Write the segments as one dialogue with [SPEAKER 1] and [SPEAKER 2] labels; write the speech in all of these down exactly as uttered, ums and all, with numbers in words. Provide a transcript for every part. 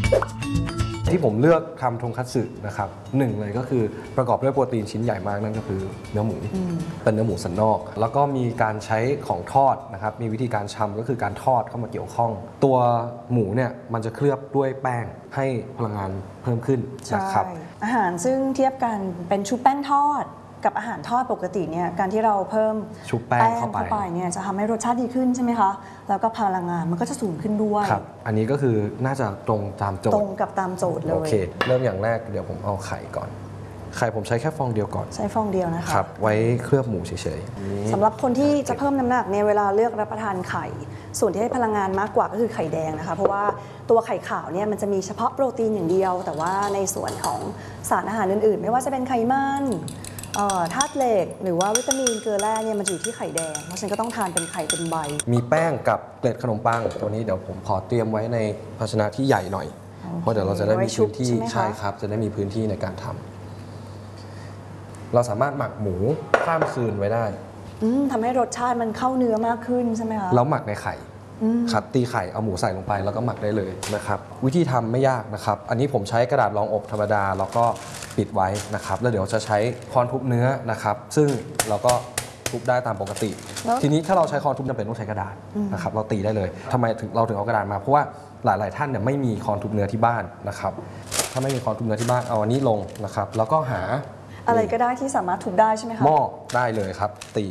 [SPEAKER 1] ที่ผมเลือกทำทงคัตสึนะครับหนึ่งเลยก็คือประกอบด้วยโปรตีนชิ้นใหญ่มากนั่นก็คือเนื้อหมูเป็นเนื้อหมูสันนอกแล้วก็มีการใช้ของทอดนะครับมีวิธีการชำก็คือการทอดเข้ามาเกี่ยวข้อง ตัวหมูเนี่ยมันจะเคลือบด้วยแป้งให้พลังงานเพิ่มขึ้นนะครับ
[SPEAKER 2] อาหารซึ่งเทียบกันเป็นชุบแป้งทอดกับอาหารทอดปกติเนี่ยการที่เราเพิ่ม
[SPEAKER 1] ชุบแป้งเข้าไป
[SPEAKER 2] เนี่ยจะทำให้รสชาติดีขึ้นใช่ไหมคะแล้วก็พลังงานมันก็จะสูงขึ้นด้วย
[SPEAKER 1] ครับอันนี้ก็คือน่าจะตรงตามโจทย์
[SPEAKER 2] ตรงกับตามโจทย์เลย
[SPEAKER 1] โอเคเริ่มอย่างแรกเดี๋ยวผมเอาไข่ก่อนไข่ผมใช้แค่ฟองเดียวก่อน
[SPEAKER 2] ใช้ฟองเดียวนะคะ
[SPEAKER 1] ครับไว้เคลือบหมูเฉย
[SPEAKER 2] ๆสำหรับคนที่จะเพิ่มน้ำหนักเนี่ยเวลาเลือกรับประทานไข่ส่วนที่ให้พลังงานมากกว่าก็คือไข่แดงนะคะเพราะว่าตัวไข่ขาวเนี่ยมันจะมีเฉพาะโปรตีนอย่างเดียวแต่ว่าในส่วนของสารอาหารอื่นๆไม่ว่าจะเป็นไขมันธาตุเหล็กหรือว่าวิตามินเกลือแร่เนี่ยมันอยู่ที่ไข่แดงเพราะฉะนั้นก็ต้องทานเป็นไข่เป็นใบ
[SPEAKER 1] มีแป้งกับเกล็ดขนมปังตัวนี้เดี๋ยวผมขอเตรียมไว้ในภาชนะที่ใหญ่หน่อยเพราะเดี๋ยวเราจะได้มีพื้นที่ใช่ครับจะได้มีพื้นที่ในการทำเราสามารถหมักหมูข้ามคืนไว้ได้
[SPEAKER 2] ทำให้รสชาติมันเข้าเนื้อมากขึ้นใช่ไหมคะ
[SPEAKER 1] แล้วหมักในไข่ครับตีไข่เอาหมูใส่ลงไปแล้วก็หมักได้เลยนะครับวิธีทำไม่ยากนะครับอันนี้ผมใช้กระดาษรองอบธรรมดาแล้วก็ปิดไว้นะครับแล้วเดี๋ยวจะใช้ค้อนทุบเนื้อนะครับซึ่งเราก็ทุบได้ตามปกติทีนี้ถ้าเราใช้ค้อนทุบจำเป็นต้องใช้กระดาษนะครับเราตีได้เลยทำไมถึงเราถึงเอากระดาษมาเพราะว่าหลายๆท่านเนี่ยไม่มีค้อนทุบเนื้อที่บ้านนะครับถ้าไม่มีค้อนทุบเนื้อที่บ้านเอาอันนี้ลงนะครับแล้วก็หา
[SPEAKER 2] อะไรก็ได้ที่สามารถทุบได้ใช่ไหมคะ
[SPEAKER 1] หม้อได้เลยครับตี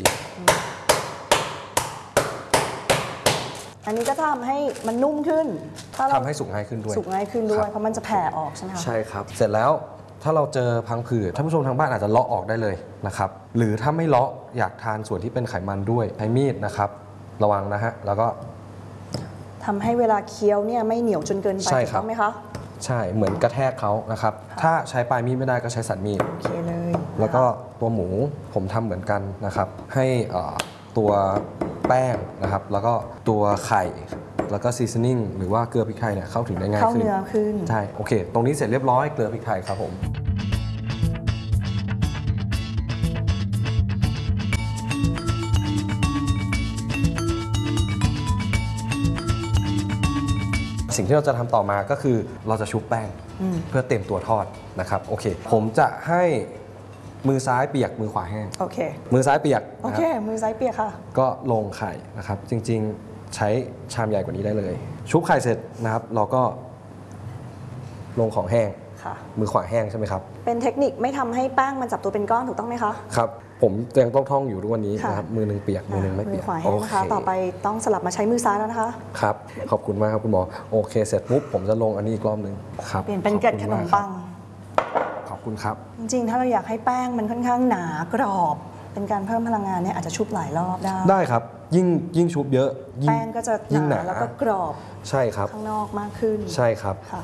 [SPEAKER 2] อันนี้ก็ทำให้มันนุ่มขึ้น
[SPEAKER 1] ทำให้สุกง่ายขึ้นด้วย
[SPEAKER 2] สุกง่ายขึ้นด้วยเพราะมันจะแผ่ออกใช่ไหมคะ
[SPEAKER 1] ใช่ครับเสร็จแล้วถ้าเราเจอพังผืดท่านผู้ชมทางบ้านอาจจะเลาะออกได้เลยนะครับหรือถ้าไม่เลาะอยากทานส่วนที่เป็นไขมันด้วยใช้มีดนะครับระวังนะฮะแล้วก็
[SPEAKER 2] ทำให้เวลาเคี้ยวเนี่ยไม่เหนียวจนเกินไปถูกต้องไหมคะ
[SPEAKER 1] ใช่เหมือนกระแทกเขานะครับถ้าใช้ปลายมีดไม่ได้ก็ใช้สันมีด
[SPEAKER 2] โอเคเลย
[SPEAKER 1] แล้วก็ตัวหมูผมทำเหมือนกันนะครับให้ตัวแป้งนะครับแล้วก็ตัวไข่แล้วก็ซีซันนิ่งหรือว่าเกลือพริกไทยเนี่ยเข้าถึงได้ง่ายขึ้น
[SPEAKER 2] เข้าเนื้อขึ้น
[SPEAKER 1] ใช่โอเคตรงนี้เสร็จเรียบร้อยเกลือพริกไทยครับผมสิ่งที่เราจะทำต่อมาก็คือเราจะชุบแป้งเพื่อเตรียมตัวทอดนะครับโอเคผมจะให้มือซ้ายเปียกมือขวาแห้ง
[SPEAKER 2] โอเค
[SPEAKER 1] มือซ้ายเปียก
[SPEAKER 2] โอเคมือซ้ายเปียกค่ะ
[SPEAKER 1] ก็ลงไข่นะครับจริงๆใช้ชามใหญ่กว่านี้ได้เลยชุบไข่เสร็จนะครับเราก็ลงของแห้งมือขวาแห้งใช่ไหมครับ
[SPEAKER 2] เป็นเทคนิคไม่ทำให้แป้งมันจับตัวเป็นก้อนถูกต้องไหมคะ
[SPEAKER 1] ครับผมยังต้องท่องอยู่ทุกวันนี้นะครับมือหนึ่งเปียกมือหนึ่งไม่เปียก
[SPEAKER 2] มือขวาแห้งนะคะต่อไปต้องสลับมาใช้มือซ้ายแล้วนะคะ
[SPEAKER 1] ครับขอบคุณมากครับคุณหมอโอเคเสร็จปุ๊บผมจะลงอันนี้อีกรอบหนึ่งครับ
[SPEAKER 2] เปลี่ยนเป็นเกล็ดขนมปัง
[SPEAKER 1] ขอบคุณครับ
[SPEAKER 2] จริงๆถ้าเราอยากให้แป้งมันค่อนข้างหนากรอบเป็นการเพิ่มพลังงานเนี่ยอาจจะชุบหลายรอบได้
[SPEAKER 1] ได้ครับยิ่งยิ่งชุบเยอะ
[SPEAKER 2] แป้งก็จะยิ่งหนาแล้วก็กรอบ
[SPEAKER 1] ใช่ครับ
[SPEAKER 2] ข้างนอกมากขึ้น
[SPEAKER 1] ใช่ครับ
[SPEAKER 2] ค่ะ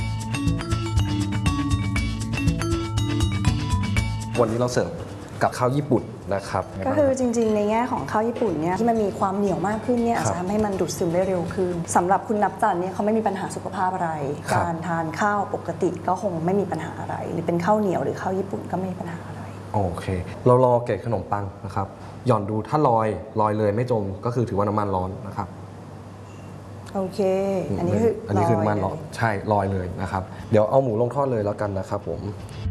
[SPEAKER 1] วันนี้เราเสิร์ฟกับข้าวญี่ปุ่นนะครับ
[SPEAKER 2] ก็คือจริงๆในแง่ของข้าวญี่ปุ่นเนี่ยที่มันมีความเหนียวมากขึ้นเนี่ยอาจจะทำให้มันดูดซึมได้เร็วขึ้นสำหรับคุณนับจันเนี่ยเขาไม่มีปัญหาสุขภาพอะไรการทานข้าวปกติก็คงไม่มีปัญหาอะไรหรือเป็นข้าวเหนียวหรือข้าวญี่ปุ่นก็ไม่มีปัญหาอะไร
[SPEAKER 1] โอเคเรารอเกล็ดขนมปังนะครับหย่อนดูถ้าลอยลอยเลยไม่จมก็คือถือว่าน้ำมันร้อนนะครับ
[SPEAKER 2] โอเคอันนี้คือ
[SPEAKER 1] อันนี้คือน้ำมันร้อนใช่ลอยเลยนะครับเดี๋ยวเอาหมูลงทอดเลยแล้วกันนะครับผม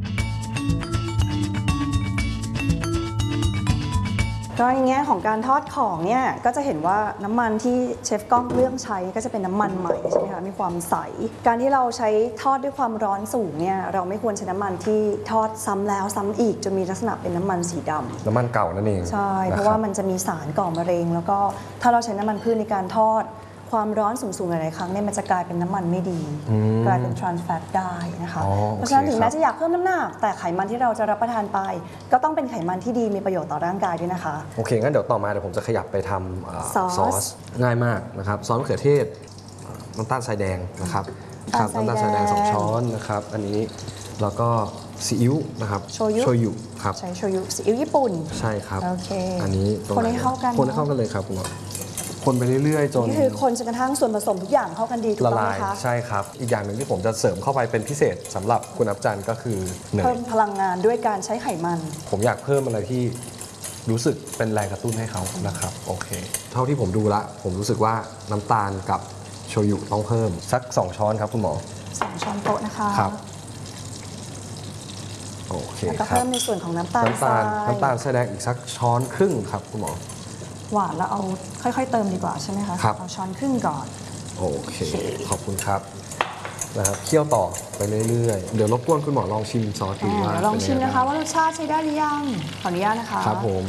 [SPEAKER 2] ก็ในแง่ของการทอดของเนี่ยก็จะเห็นว่าน้ำมันที่เชฟก้องเลือกใช้ก็จะเป็นน้ำมันใหม่ใช่ไหมคะมีความใสการที่เราใช้ทอดด้วยความร้อนสูงเนี่ยเราไม่ควรใช้น้ำมันที่ทอดซ้ำแล้วซ้ำอีกจนมีลักษณะเป็นน้ำมันสีดำ
[SPEAKER 1] น้ำมันเก่านั่นเอง
[SPEAKER 2] ใช่เพราะว่ามันจะมีสารก่อมะเร็งแล้วก็ถ้าเราใช้น้ำมันพืชในการทอดความร้อนสูงๆหลายๆครั้งเนี่ยมันจะกลายเป็นน้ำมันไม่ดีกลายเป็น trans fat ได้นะคะเพราะฉะนั้นถึงแม้จะอยากเพิ่มน้ำหนักแต่ไขมันที่เราจะรับประทานไปก็ต้องเป็นไขมันที่ดีมีประโยชน์ต่อร่างกายด้วยนะคะ
[SPEAKER 1] โอเคงั้นเดี๋ยวต่อมาเดี๋ยวผมจะขยับไปทำซอสง่ายมากนะครับซอสมะเขือเทศน้ำตาลทรายแดงนะครับครับน้ำตาลทรายแดงสองช้อนนะครับอันนี้แล้วก็ซีอิ๊วนะครับ
[SPEAKER 2] โชยุ
[SPEAKER 1] โชยุครับ
[SPEAKER 2] ใช้โชยุซีอิ๊วญี่ปุ่น
[SPEAKER 1] ใช่ครับ
[SPEAKER 2] โอเค
[SPEAKER 1] อันนี้
[SPEAKER 2] คนให้เข้ากัน
[SPEAKER 1] คนให้เข้ากันเลยครับคุณหมอคนไปเรื่อยๆจน
[SPEAKER 2] นี่คือคนจนกระทั่งส่วนผสมทุกอย่างเข้ากันดีถูกต้องไหมคะ
[SPEAKER 1] ใช่ครับอีกอย่างหนึ่งที่ผมจะเสริมเข้าไปเป็นพิเศษสำหรับคุณนับจันก็คือ
[SPEAKER 2] เพิ่มพลังงานด้วยการใช้ไขมัน
[SPEAKER 1] ผมอยากเพิ่มอะไรที่รู้สึกเป็นแรงกระตุ้นให้เขานะครับโอเคเท่าที่ผมดูละผมรู้สึกว่าน้ำตาลกับโชยุต้องเพิ่มสักสองช้อนครับคุณหมอ
[SPEAKER 2] สองช้อนโต๊ะนะคะ
[SPEAKER 1] ครับโอเค
[SPEAKER 2] แล้วก็
[SPEAKER 1] ครับ
[SPEAKER 2] เพิ่มในส่วนของน้ำตาล
[SPEAKER 1] น้ำ
[SPEAKER 2] ท
[SPEAKER 1] ตาล
[SPEAKER 2] ราย
[SPEAKER 1] น้ำตาลทรายแดงอีกสักช้อนครึ่งครับคุณหมอ
[SPEAKER 2] หวานแล้วเอาค่อยๆเติมดีกว่าใช่ไหมคะ
[SPEAKER 1] ครับ
[SPEAKER 2] เอาช้อนครึ่งก่อน
[SPEAKER 1] โอเค
[SPEAKER 2] โอเค
[SPEAKER 1] ขอบคุณครับนะครับเคี่ยวต่อไปเรื่อยๆ เดี๋ยวรบกวนคุณหมอลองชิมซอสดู
[SPEAKER 2] อ่า
[SPEAKER 1] ว่า
[SPEAKER 2] เดี๋ยวลองชิม
[SPEAKER 1] เป็
[SPEAKER 2] นะคะ ว่ารสชาติใช้ได้หรือยังขออนุญาตนะคะ
[SPEAKER 1] ครับผม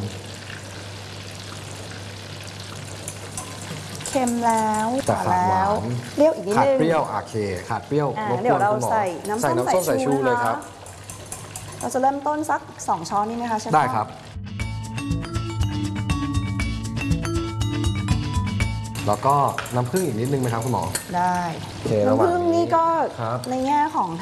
[SPEAKER 2] เค็มแล้ว
[SPEAKER 1] แต่ขาดหวาน
[SPEAKER 2] เปรี้ยวอีกนิด
[SPEAKER 1] ขาด
[SPEAKER 2] นึง
[SPEAKER 1] เปรี้ยวโอเคขาดเปรี้ยว
[SPEAKER 2] อ่าร
[SPEAKER 1] บก
[SPEAKER 2] เดี๋ยว
[SPEAKER 1] วน
[SPEAKER 2] เรา
[SPEAKER 1] คุณหมอ
[SPEAKER 2] ใส่น้ำส้ม
[SPEAKER 1] ใส่น้ำส้ม
[SPEAKER 2] สา
[SPEAKER 1] สาย ย
[SPEAKER 2] ชู
[SPEAKER 1] ชูเลย
[SPEAKER 2] นะคะ
[SPEAKER 1] ครับ
[SPEAKER 2] เราจะเริ่มต้นสักสองช้อนนี่ไหมคะเชฟ
[SPEAKER 1] ได้ครับ แล้วก็น้ำผึ้งอีกนิดนึงไหมครับคุณหมอ
[SPEAKER 2] ได้
[SPEAKER 1] โอเคระหว่าง
[SPEAKER 2] น้ำผึ้ง
[SPEAKER 1] นี้
[SPEAKER 2] นี่ก็
[SPEAKER 1] ครับ
[SPEAKER 2] ในแง่ของ